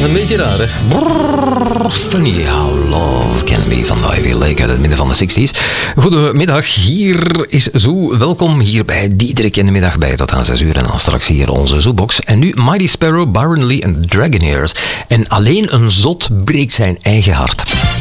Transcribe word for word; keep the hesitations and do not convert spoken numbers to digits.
een beetje raar, hè? Brrr, funny how love can be van Ivy Lake uit het midden van de zestig's. Goedemiddag, hier is Zoo. Welkom hier bij Diederik in de middag bij tot aan zes uur. En dan straks hier onze Zoobox. En nu Mighty Sparrow, Byron Lee en Dragonaires. En alleen een zot breekt zijn eigen hart.